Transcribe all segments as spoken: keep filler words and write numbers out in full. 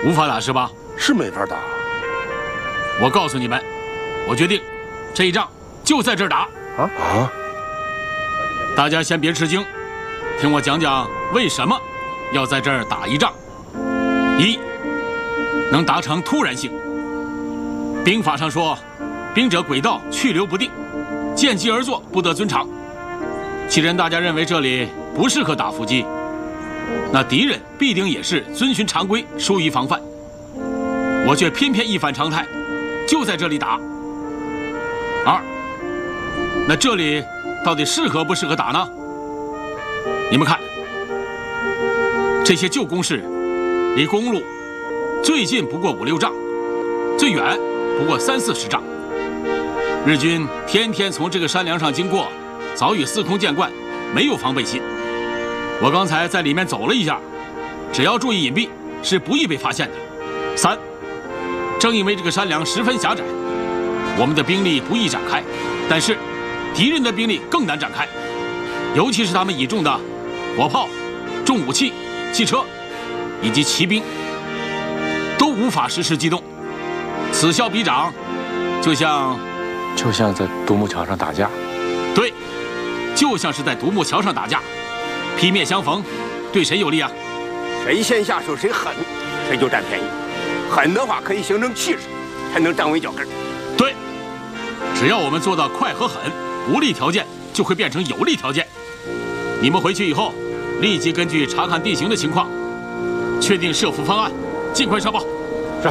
无法打是吧？ 是没法打。 我告诉你们，我决定，这一仗就在这儿打。 啊啊！ 大家先别吃惊，听我讲讲为什么要在这儿打一仗。一，能达成突然性。兵法上说，兵者诡道，去留不定，见机而作，不得遵常。既然大家认为这里不适合打伏击，那敌人必定也是遵循常规，疏于防范。我却偏偏一反常态，就在这里打。二，那这里到底适合不适合打呢？你们看，这些旧工事离公路最近不过五六丈，最远不过三四十丈。日军天天从这个山梁上经过，早已司空见惯，没有防备心。我刚才在里面走了一下，只要注意隐蔽，是不易被发现的。三，正因为这个山梁十分狭窄，我们的兵力不易展开，但是敌人的兵力更难展开，尤其是他们倚重的火炮、重武器、汽车以及骑兵，都无法实时机动。此消彼长，就像就像在独木桥上打架。 对，就像是在独木桥上打架，劈面相逢，对谁有利啊？ 谁先下手谁狠，谁就占便宜。狠的话可以形成气势，才能站稳脚跟。 对，只要我们做到快和狠，无利条件就会变成有利条件。你们回去以后，立即根据查看地形的情况，确定设伏方案，尽快上报。 是。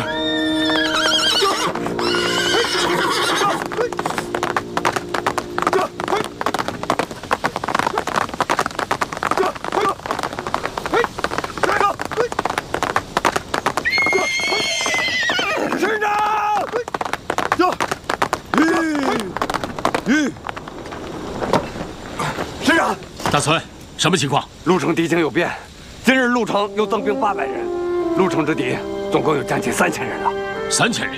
大存，什么情况？ 鹿城敌情有变，今日鹿城又增兵八百人，鹿城之敌总共有将近三千人了。 三千人，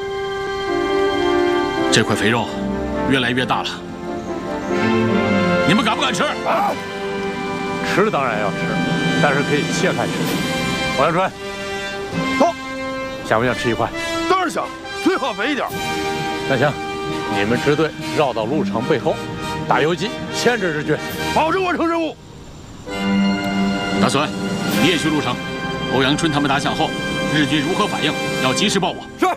这块肥肉越来越大了。你们敢不敢吃？ 啊、吃当然要吃，但是可以切开吃。王阳春， 走， 想不想吃一块？ 当然想，最好肥一点。 那行，你们支队绕到鹿城背后，打游击牵制日军。 保证完成任务。 大孙，你也去鹿城。欧阳春他们打响后，日军如何反应，要及时报我。 是。